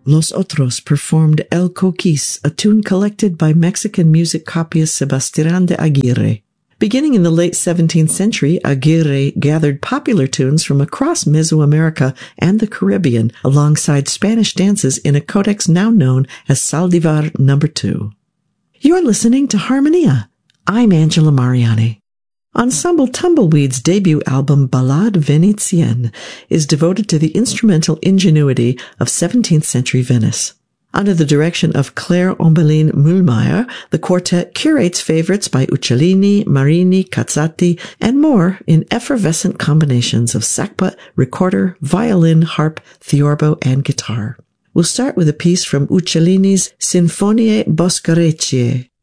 Los Otros performed El Coquis, a tune collected by Mexican music copyist Sebastián de Aguirre. Beginning in the late 17th century, Aguirre gathered popular tunes from across Mesoamerica and the Caribbean alongside Spanish dances in a codex now known as Saldivar No. 2. You're listening to Harmonia. I'm Angela Mariani. Ensemble Tumbleweed's debut album Ballade Vénitienne is devoted to the instrumental ingenuity of 17th century Venice. Under the direction of Claire Ombeline Mühlmeier, the quartet curates favorites by Uccellini, Marini, Cazzati, and more in effervescent combinations of sackbut, recorder, violin, harp, theorbo, and guitar. We'll start with a piece from Uccellini's Sinfonie Boscareccie.